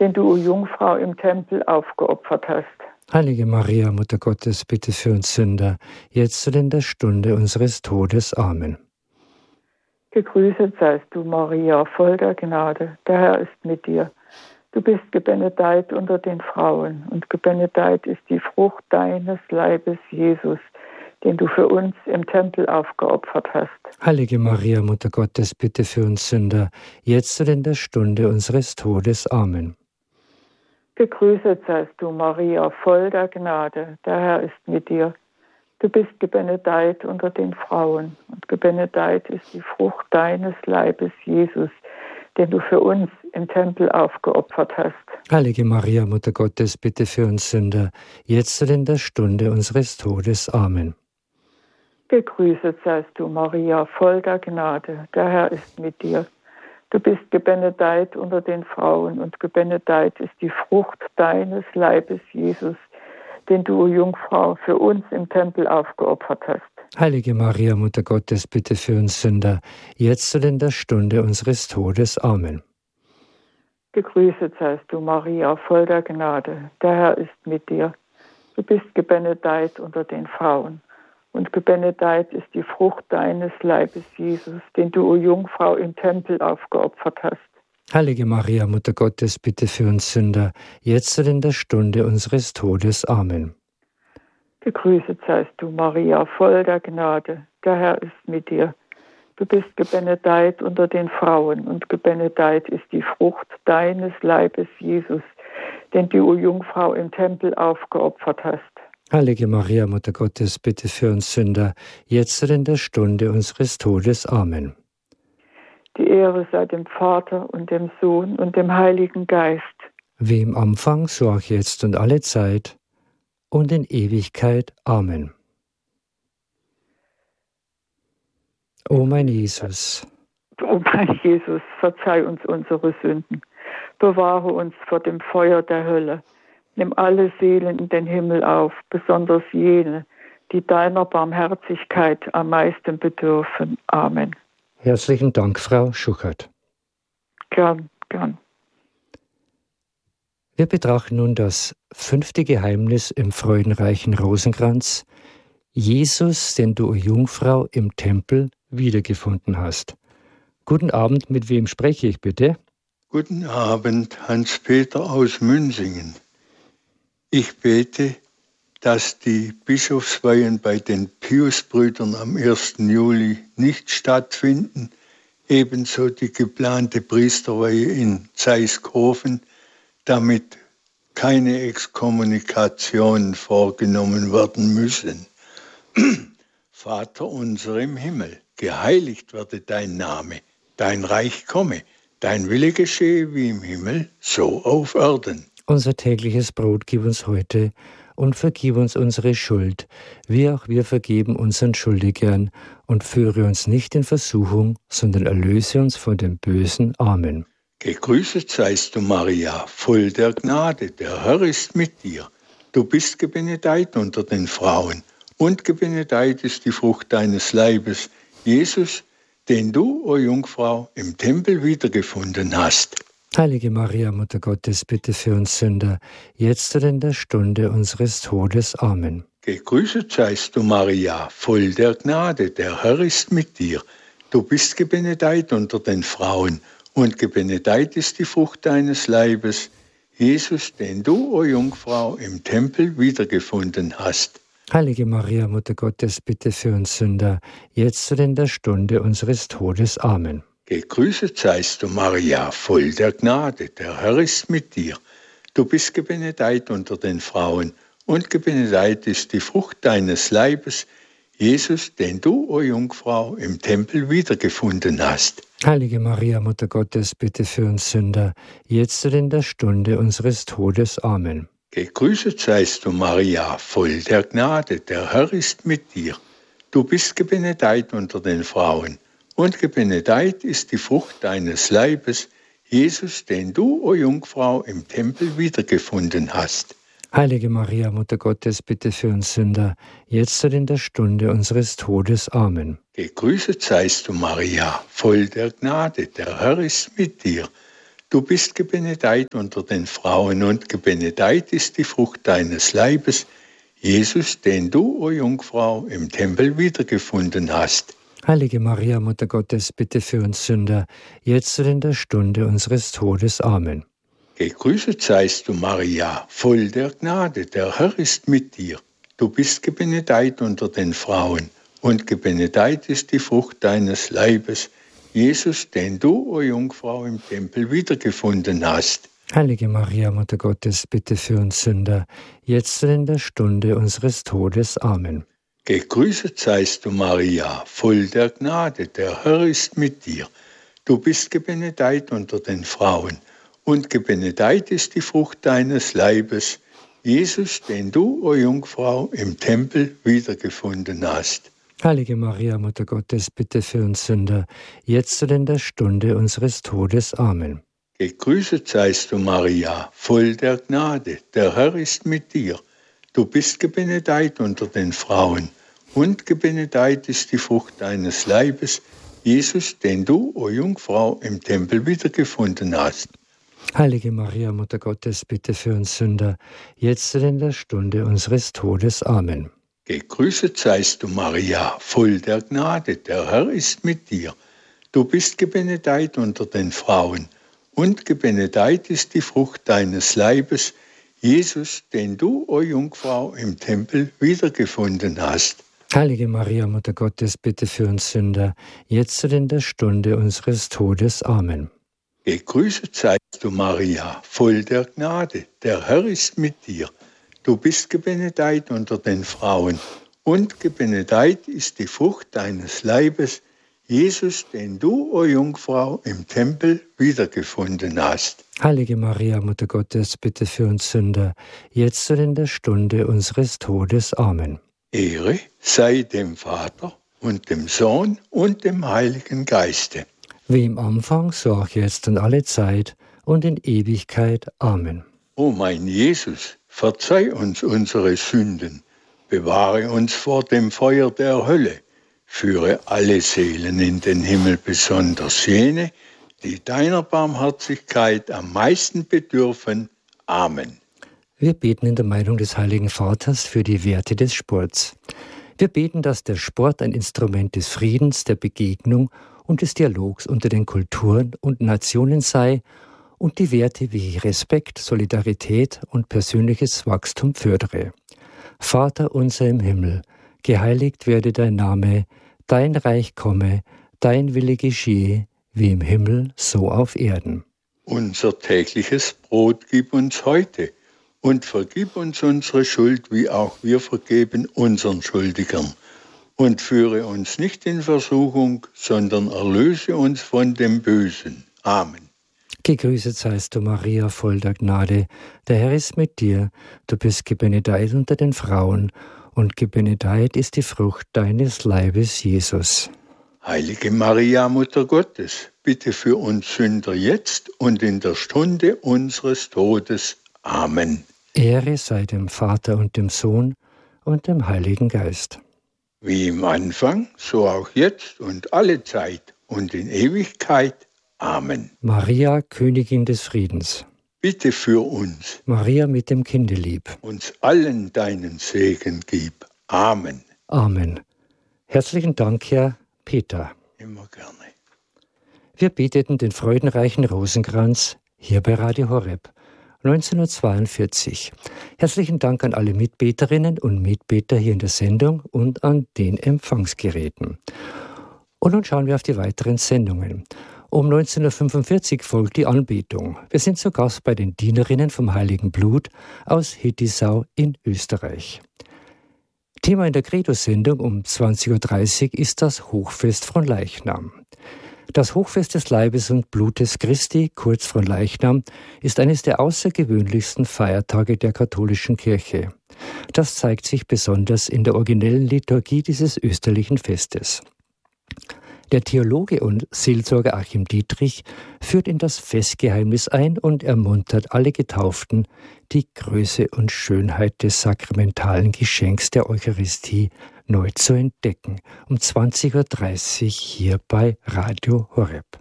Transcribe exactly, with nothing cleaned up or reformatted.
den du, o Jungfrau, im Tempel aufgeopfert hast. Heilige Maria, Mutter Gottes, bitte für uns Sünder, jetzt und in der Stunde unseres Todes. Amen. Gegrüßet seist du, Maria, voll der Gnade. Der Herr ist mit dir. Du bist gebenedeit unter den Frauen, und gebenedeit ist die Frucht deines Leibes, Jesus, den du für uns im Tempel aufgeopfert hast. Heilige Maria, Mutter Gottes, bitte für uns Sünder, jetzt und in der Stunde unseres Todes. Amen. Gegrüßet seist du, Maria, voll der Gnade. Der Herr ist mit dir. Du bist gebenedeit unter den Frauen, und gebenedeit ist die Frucht deines Leibes, Jesus, den du für uns im Tempel aufgeopfert hast. Heilige Maria, Mutter Gottes, bitte für uns Sünder, jetzt und in der Stunde unseres Todes. Amen. Gegrüßet seist du, Maria, voll der Gnade. Der Herr ist mit dir. Du bist gebenedeit unter den Frauen, und gebenedeit ist die Frucht deines Leibes, Jesus, den du, o Jungfrau, für uns im Tempel aufgeopfert hast. Heilige Maria, Mutter Gottes, bitte für uns Sünder, jetzt und in der Stunde unseres Todes. Amen. Gegrüßet seist du, Maria, voll der Gnade. Der Herr ist mit dir. Du bist gebenedeit unter den Frauen, und gebenedeit ist die Frucht deines Leibes, Jesus, den du, o Jungfrau, im Tempel aufgeopfert hast. Heilige Maria, Mutter Gottes, bitte für uns Sünder, jetzt und in der Stunde unseres Todes. Amen. Gegrüßet seist du, Maria, voll der Gnade. Der Herr ist mit dir. Du bist gebenedeit unter den Frauen, und gebenedeit ist die Frucht deines Leibes, Jesus, den du, o Jungfrau, im Tempel aufgeopfert hast. Heilige Maria, Mutter Gottes, bitte für uns Sünder, jetzt und in der Stunde unseres Todes. Amen. Die Ehre sei dem Vater und dem Sohn und dem Heiligen Geist. Wie im Anfang, so auch jetzt und alle Zeit und in Ewigkeit. Amen. O mein Jesus, O mein Jesus, verzeih uns unsere Sünden, bewahre uns vor dem Feuer der Hölle, nimm alle Seelen in den Himmel auf, besonders jene, die deiner Barmherzigkeit am meisten bedürfen. Amen. Herzlichen Dank, Frau Schuchert. Gern, gern. Wir betrachten nun das fünfte Geheimnis im freudenreichen Rosenkranz, Jesus, den du, o Jungfrau, im Tempel wiedergefunden hast. Guten Abend, mit wem spreche ich bitte? Guten Abend, Hans-Peter aus Münsingen. Ich bete, dass die Bischofsweihen bei den Piusbrüdern am ersten Juli nicht stattfinden, ebenso die geplante Priesterweihe in Zeiskofen, damit keine Exkommunikationen vorgenommen werden müssen. Vater unser im Himmel, geheiligt werde dein Name, dein Reich komme, dein Wille geschehe wie im Himmel, so auf Erden. Unser tägliches Brot gib uns heute und vergib uns unsere Schuld, wie auch wir vergeben unseren Schuldigern, und führe uns nicht in Versuchung, sondern erlöse uns von dem Bösen. Amen. Gegrüßet seist du, Maria, voll der Gnade, der Herr ist mit dir. Du bist gebenedeit unter den Frauen, und gebenedeit ist die Frucht deines Leibes, Jesus, den du, o Jungfrau, im Tempel wiedergefunden hast. Heilige Maria, Mutter Gottes, bitte für uns Sünder, jetzt und in der Stunde unseres Todes. Amen. Gegrüßet seist du, Maria, voll der Gnade, der Herr ist mit dir. Du bist gebenedeit unter den Frauen, und gebenedeit ist die Frucht deines Leibes, Jesus, den du, o Jungfrau, im Tempel wiedergefunden hast. Heilige Maria, Mutter Gottes, bitte für uns Sünder, jetzt und in der Stunde unseres Todes. Amen. Gegrüßet seist du, Maria, voll der Gnade, der Herr ist mit dir. Du bist gebenedeit unter den Frauen, und gebenedeit ist die Frucht deines Leibes, Jesus, den du, o Jungfrau, im Tempel wiedergefunden hast. Heilige Maria, Mutter Gottes, bitte für uns Sünder, jetzt und in der Stunde unseres Todes. Amen. Gegrüßet seist du, Maria, voll der Gnade, der Herr ist mit dir. Du bist gebenedeit unter den Frauen, und gebenedeit ist die Frucht deines Leibes, Jesus, den du, o Jungfrau, im Tempel wiedergefunden hast. Heilige Maria, Mutter Gottes, bitte für uns Sünder, jetzt und in der Stunde unseres Todes. Amen. Gegrüßet seist du, Maria, voll der Gnade, der Herr ist mit dir. Du bist gebenedeit unter den Frauen und gebenedeit ist die Frucht deines Leibes, Jesus, den du, o Jungfrau, im Tempel wiedergefunden hast. Heilige Maria, Mutter Gottes, bitte für uns Sünder, jetzt und in der Stunde unseres Todes. Amen. Gegrüßet seist du, Maria, voll der Gnade, der Herr ist mit dir. Du bist gebenedeit unter den Frauen, und gebenedeit ist die Frucht deines Leibes, Jesus, den du, o Jungfrau, im Tempel wiedergefunden hast. Heilige Maria, Mutter Gottes, bitte für uns Sünder, jetzt und in der Stunde unseres Todes. Amen. Gegrüßet seist du, Maria, voll der Gnade, der Herr ist mit dir. Du bist gebenedeit unter den Frauen, und gebenedeit ist die Frucht deines Leibes, Jesus, den du, o Jungfrau, im Tempel wiedergefunden hast. Heilige Maria, Mutter Gottes, bitte für uns Sünder, jetzt und in der Stunde unseres Todes. Amen. Gegrüßet seist du, Maria, voll der Gnade, der Herr ist mit dir. Du bist gebenedeit unter den Frauen, und gebenedeit ist die Frucht deines Leibes, Jesus, den du, o Jungfrau, im Tempel wiedergefunden hast. Heilige Maria, Mutter Gottes, bitte für uns Sünder, jetzt und in der Stunde unseres Todes. Amen. Gegrüßet seist du, Maria, voll der Gnade, der Herr ist mit dir. Du bist gebenedeit unter den Frauen, und gebenedeit ist die Frucht deines Leibes, Jesus, den du, o Jungfrau, im Tempel wiedergefunden hast. Heilige Maria, Mutter Gottes, bitte für uns Sünder, jetzt und in der Stunde unseres Todes. Amen. Gegrüßet seist du, Maria, voll der Gnade, der Herr ist mit dir. Du bist gebenedeit unter den Frauen, und gebenedeit ist die Frucht deines Leibes, Jesus, den du, o Jungfrau, im Tempel wiedergefunden hast. Heilige Maria, Mutter Gottes, bitte für uns Sünder, jetzt und in der Stunde unseres Todes. Amen. Ehre sei dem Vater und dem Sohn und dem Heiligen Geiste. Wie im Anfang, so auch jetzt und alle Zeit und in Ewigkeit. Amen. O mein Jesus, verzeih uns unsere Sünden, bewahre uns vor dem Feuer der Hölle, führe alle Seelen in den Himmel, besonders jene, die deiner Barmherzigkeit am meisten bedürfen. Amen. Wir beten in der Meinung des Heiligen Vaters für die Werte des Sports. Wir beten, dass der Sport ein Instrument des Friedens, der Begegnung und des Dialogs unter den Kulturen und Nationen sei und die Werte wie Respekt, Solidarität und persönliches Wachstum fördere. Vater unser im Himmel, geheiligt werde dein Name, dein Reich komme, dein Wille geschehe, wie im Himmel, so auf Erden. Unser tägliches Brot gib uns heute und vergib uns unsere Schuld, wie auch wir vergeben unseren Schuldigern. Und führe uns nicht in Versuchung, sondern erlöse uns von dem Bösen. Amen. Gegrüßet seist du, Maria, voll der Gnade. Der Herr ist mit dir. Du bist gebenedeit unter den Frauen, und gebenedeit ist die Frucht deines Leibes, Jesus. Heilige Maria, Mutter Gottes, bitte für uns Sünder jetzt und in der Stunde unseres Todes. Amen. Ehre sei dem Vater und dem Sohn und dem Heiligen Geist. Wie im Anfang, so auch jetzt und alle Zeit und in Ewigkeit. Amen. Maria, Königin des Friedens, bitte für uns. Maria mit dem Kindelieb, uns allen deinen Segen gib. Amen. Amen. Herzlichen Dank, Herr Peter. Immer gerne. Wir beteten den freudenreichen Rosenkranz hier bei Radio Horeb neunzehnhundertzweiundvierzig. Herzlichen Dank an alle Mitbeterinnen und Mitbeter hier in der Sendung und an den Empfangsgeräten. Und nun schauen wir auf die weiteren Sendungen. Um neunzehnhundertfünfundvierzig folgt die Anbetung. Wir sind zu Gast bei den Dienerinnen vom Heiligen Blut aus Hittisau in Österreich. Thema in der Credo-Sendung um zwanzig Uhr dreißig ist das Hochfest Fronleichnam. Das Hochfest des Leibes und Blutes Christi, kurz Fronleichnam, ist eines der außergewöhnlichsten Feiertage der katholischen Kirche. Das zeigt sich besonders in der originellen Liturgie dieses österlichen Festes. Der Theologe und Seelsorger Achim Dietrich führt in das Festgeheimnis ein und ermuntert alle Getauften, die Größe und Schönheit des sakramentalen Geschenks der Eucharistie neu zu entdecken. Um zwanzig Uhr dreißig hier bei Radio Horeb.